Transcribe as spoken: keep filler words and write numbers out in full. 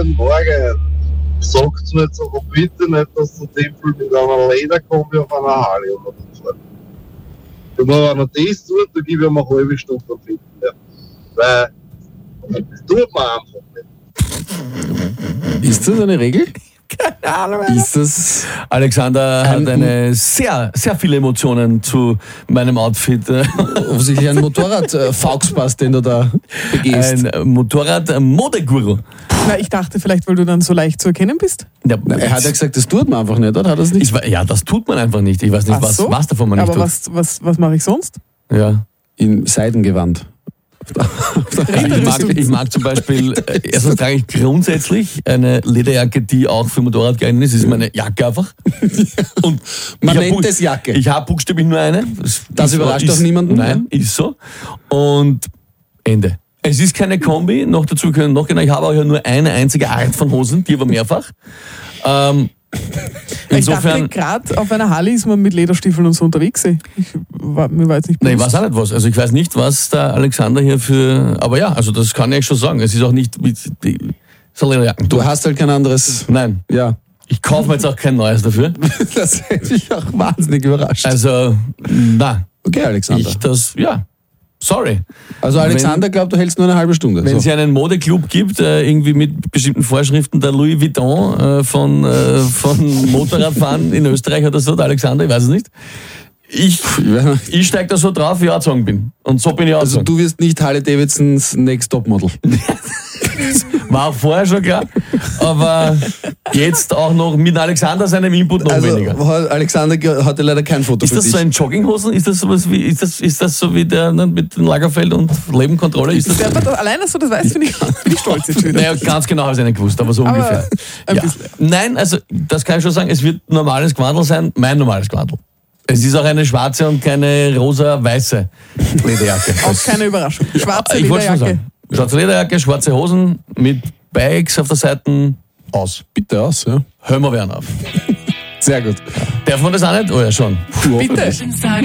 Guten Morgen. Sagt's mir jetzt aber bitte nicht, dass der Tippel mit einer Lederkombi auf einer Harley runterfährt. Und wenn er das tut, dann gebe ich ihm eine halbe Stunde Finden. Ja. Weil, das tut man einfach nicht. Ist das eine Regel? Keine Ahnung. Ist das... Alexander hat eine sehr, sehr viele Emotionen zu meinem Outfit. Offensichtlich ein Motorrad-Fauxpass, den du da begehst. Ein Motorrad-Modeguru. Na, ich dachte vielleicht, weil du dann so leicht zu erkennen bist. Ja, Na, er hat ja gesagt, das tut man einfach nicht, oder? Hat er das nicht? ich, ja, das tut man einfach nicht. Ich weiß nicht, Ach was, so? was davon man nicht Aber tut. was, was, was mache ich sonst? Ja. In Seidengewand. Ich mag, ich mag zum Beispiel, äh, erstens trage ich grundsätzlich eine Lederjacke, die auch für Motorrad geeignet ist. Das ist meine Jacke einfach. Und Man ich hab nennt bu- es Jacke. Ich habe buchstäblich nur eine. Das, Das ist so, überrascht ist, auch niemanden, Nein, ist so. Und Ende. Es ist keine Kombi, noch dazu können noch genau, ich habe auch ja nur eine einzige Art von Hosen, die aber mehrfach. Ähm, Ich dachte, insofern, gerade auf einer Harley ist man mit Lederstiefeln und so unterwegs. Ich war, mir war jetzt nicht nein, ich bewusst. weiß auch nicht was. Also ich weiß nicht, was der Alexander hier für, aber ja, also das kann ich schon sagen. Es ist auch nicht mit die so Lederjacken. Du hast halt kein anderes... Nein, Ja. ich kaufe mir jetzt auch kein neues dafür. Das hätte mich auch wahnsinnig überrascht. Also, na, Okay, Alexander. ich das, ja, sorry. Also Alexander glaubt, du hältst nur eine halbe Stunde. Wenn So. es hier einen Modeclub gibt, äh, irgendwie mit bestimmten Vorschriften, der Louis Vuitton äh, von, äh, von Motorradfahren in Österreich oder so, der Alexander, ich weiß es nicht. Ich, ich steige da so drauf, wie ich angezogen bin. Und so bin ich auch Also angezogen. du wirst nicht Harley Davidsons Next Topmodel. War auch vorher schon klar, aber jetzt auch noch mit Alexander seinem Input noch Also weniger. hat Alexander ge- hatte leider kein Foto Ist für das dich. so ein Jogginghosen? Ist das sowas wie, ist das, ist das so wie der ne, mit dem Lagerfeld und Lebenkontrolle? Ist das? Wenn man das alleine so das weiß, bin ich, bin ich stolz jetzt wieder. Naja, ganz genau habe ich es nicht gewusst, aber so Aber ungefähr. ein Ja. bisschen. Nein, also das kann ich schon sagen, es wird normales Gewandel sein, mein normales Gewandel. Es ist auch eine schwarze und keine rosa-weiße Lederjacke. Auch keine Überraschung. Schwarze Ich wollte schon Lederjacke. sagen. Schwarze Lederjacke, schwarze Hosen mit Bikes auf der Seite, aus. Bitte aus, ja. Hören wir werden auf. Sehr gut. Darf man das auch nicht? Oh ja, schon. Bitte.